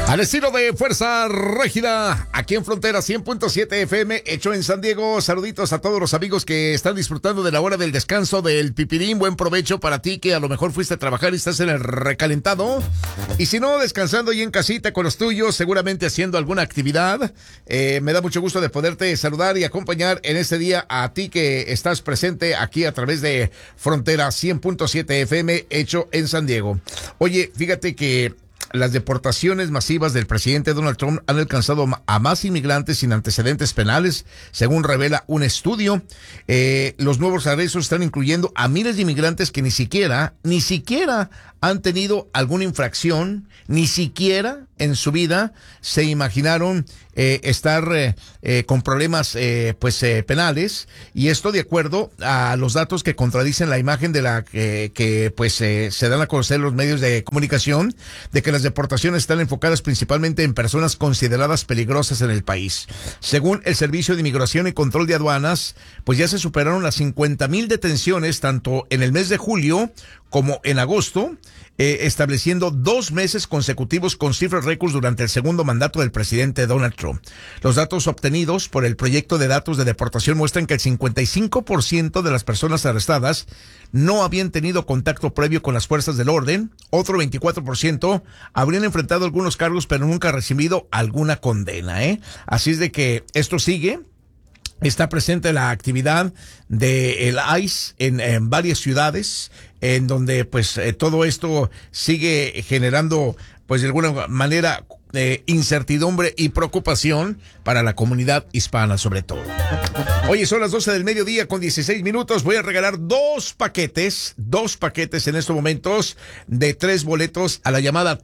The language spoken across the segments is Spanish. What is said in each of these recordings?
Al estilo de Fuerza Régida, aquí en Frontera 100.7 FM, hecho en San Diego. Saluditos a todos los amigos que están disfrutando de la hora del descanso del pipirín. Buen provecho para ti que a lo mejor fuiste a trabajar y estás en el recalentado. Y si no, descansando ahí en casita con los tuyos, seguramente haciendo alguna actividad. Me da mucho gusto de poderte saludar y acompañar en este día a ti que estás presente aquí a través de Frontera 100.7 FM, hecho en San Diego. Oye, fíjate que las deportaciones masivas del presidente Donald Trump han alcanzado a más inmigrantes sin antecedentes penales, según revela un estudio. Los nuevos arrestos están incluyendo a miles de inmigrantes que ni siquiera han tenido alguna infracción, ni siquiera en su vida se imaginaron estar con problemas penales, y esto de acuerdo a los datos que contradicen la imagen de la que se dan a conocer los medios de comunicación, de que las deportaciones están enfocadas principalmente en personas consideradas peligrosas en el país. Según el Servicio de Inmigración y Control de Aduanas, pues ya se superaron las 50,000 detenciones tanto en el mes de julio como en agosto, estableciendo 2 meses consecutivos con cifras récords durante el segundo mandato del presidente Donald Trump. Los datos obtenidos por el proyecto de datos de deportación muestran que el 55% de las personas arrestadas no habían tenido contacto previo con las fuerzas del orden. Otro 24% habrían enfrentado algunos cargos pero nunca recibido alguna condena, Así es de que esto sigue. Está presente la actividad del ICE en varias ciudades, en donde todo esto sigue generando de alguna manera incertidumbre y preocupación para la comunidad hispana sobre todo. Oye, son las 12 del mediodía con 16 minutos. Voy a regalar dos paquetes en estos momentos de 3 boletos a la llamada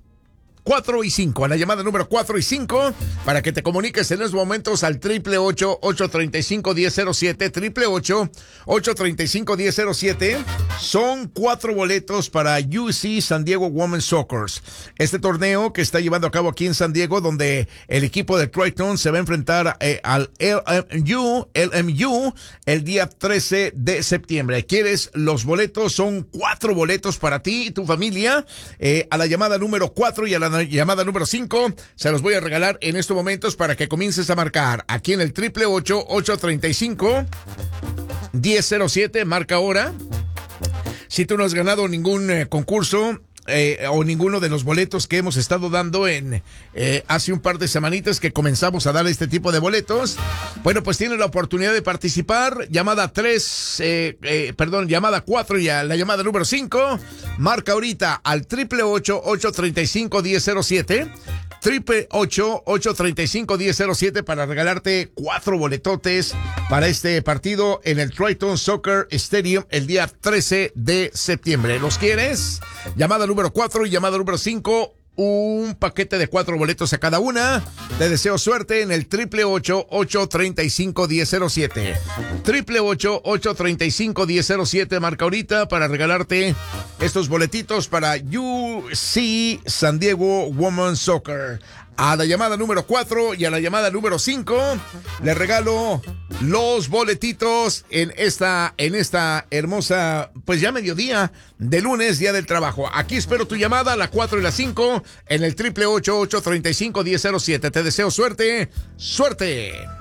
4 y 5, a la llamada número 4 y 5, para que te comuniques en estos momentos al 888-835-1007, 888-835-1007. Son 4 boletos para UC San Diego Women's Soccer. Este torneo que está llevando a cabo aquí en San Diego, donde el equipo de Triton se va a enfrentar al LMU el día 13 de septiembre. ¿Quieres los boletos? Son 4 boletos para ti y tu familia. A la llamada número 4 y a la llamada número 5 se los voy a regalar en estos momentos para que comiences a marcar aquí en el 888-835-1007. Marca ahora. Si tú no has ganado ningún concurso o ninguno de los boletos que hemos estado dando en hace un par de semanitas que comenzamos a dar este tipo de boletos, bueno, pues tienes la oportunidad de participar. Llamada 4 y a la llamada número 5, marca ahorita al 888-835-1007, 888-835-1007 para regalarte 4 boletotes para este partido en el Triton Soccer Stadium el día 13 de septiembre. ¿Los quieres? Llamada número 4 y llamada número 5, un paquete de 4 boletos a cada una. Te deseo suerte en el 888-835-1007. 888-835-1007. Marca ahorita para regalarte estos boletitos para UC San Diego Women's Soccer. A la llamada número 4 y a la llamada número 5 le regalo los boletitos en esta hermosa, ya mediodía de lunes, día del trabajo. Aquí espero tu llamada, la 4 y la 5, en el 888-835-1007. Te deseo suerte.